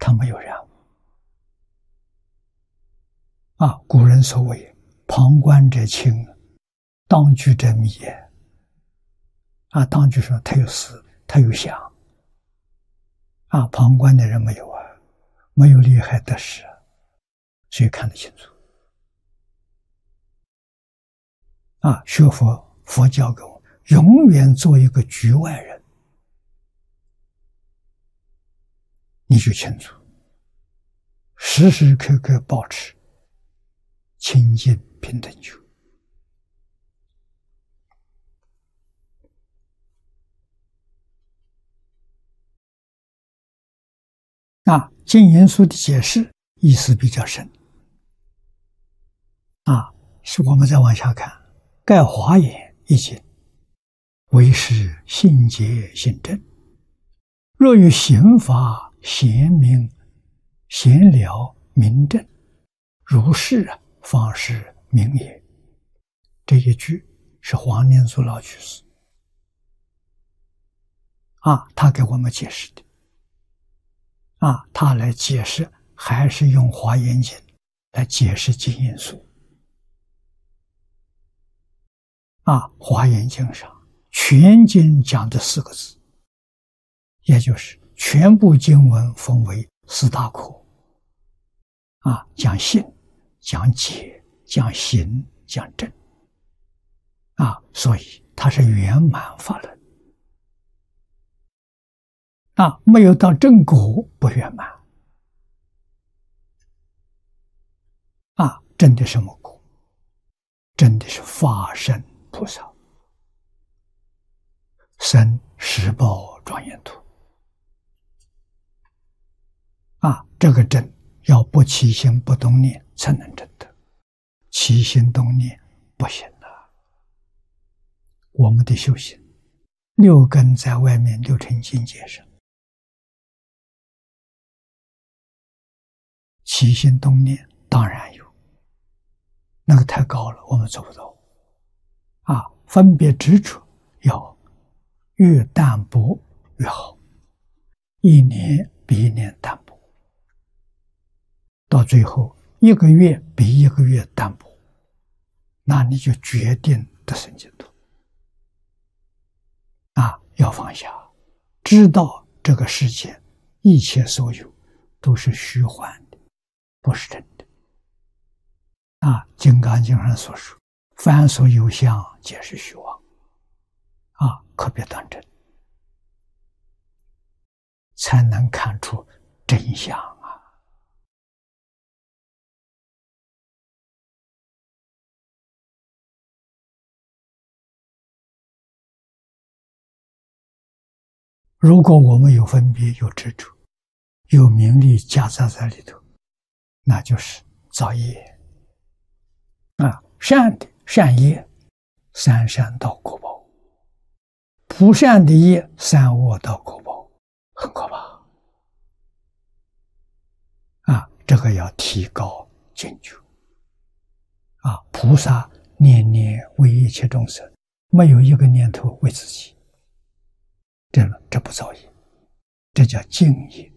他没有染污。古人所谓旁观者清，当局者迷也。当局说他有思，他有想。旁观的人没有没有利害得失，所以看得清楚。学佛教给我永远做一个局外人，你就清楚，时时刻刻保持清净平等觉。净言书的解释意思比较深。是我们再往下看，盖华严一经，为是信解信正。若于刑法贤明贤了明正，如是方是明也。这一句是黄念祖老居士他给我们解释的。他来解释，还是用华严经来解释净言书。华严经上全经讲的4个字，也就是全部经文分为4大科。讲信，讲解，讲行，讲正。所以它是圆满法轮。没有到正果不圆满。真的什么果？真的是法身菩萨，生十报庄严土。这个正要不起心不动念才能证得，起心动念不行了。我们的修行6根在外面6尘境界上，起心动念当然有，那个太高了，我们做不到。分别执着要越淡薄越好，一年比一年淡薄，到最后1个月比1个月淡薄，那你就决定得生净土。要放下，知道这个世界一切所有都是虚幻的，不是真的。金刚经上所说，凡所有相皆是虚妄。可别当真，才能看出真相如果我们有分别，有执着，有名利夹杂在里头，那就是造业。善的善业3善道果报，不善的业3恶道果报，很可怕。这个要提高警觉。菩萨念念为一切众生，没有一个念头为自己，这不造业，这叫净业。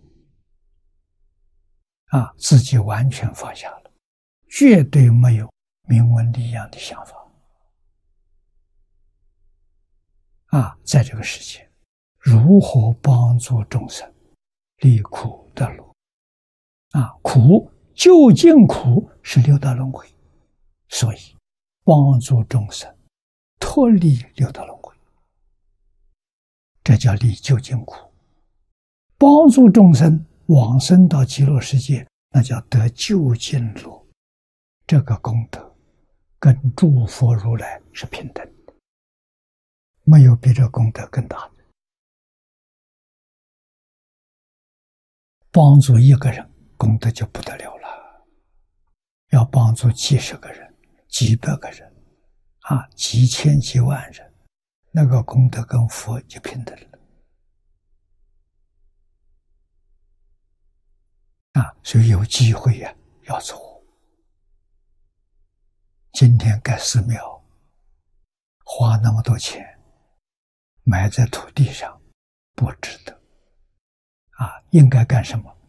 自己完全放下了，绝对没有名闻利养的想法。在这个世界如何帮助众生离苦得乐？苦究竟苦是六道轮回，所以帮助众生脱离六道轮回，这叫离究竟苦。帮助众生往生到极乐世界，那叫得究竟乐。这个功德跟诸佛如来是平等的，没有比这功德更大的。帮助一个人功德就不得了了，要帮助几十个人、几百个人几千几万人，那个功德跟佛就平等了。所以有机会要做。今天盖寺庙花那么多钱埋在土地上不值得应该干什么？